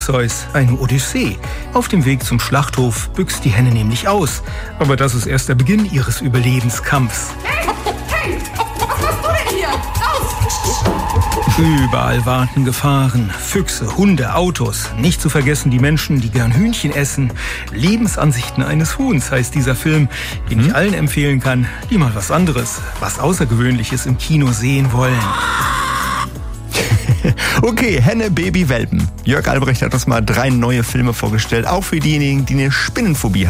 Odysseus, eine Odyssee. Auf dem Weg zum Schlachthof büchst die Henne nämlich aus. Aber das ist erst der Beginn ihres Überlebenskampfs. Hey, was machst du denn hier? Raus! Überall warten Gefahren. Füchse, Hunde, Autos. Nicht zu vergessen die Menschen, die gern Hühnchen essen. Lebensansichten eines Huhns heißt dieser Film, den ich allen empfehlen kann, die mal was anderes, was Außergewöhnliches im Kino sehen wollen. Okay, Henne, Baby, Welpen. Jörg Albrecht hat uns mal 3 neue Filme vorgestellt, auch für diejenigen, die eine Spinnenphobie haben.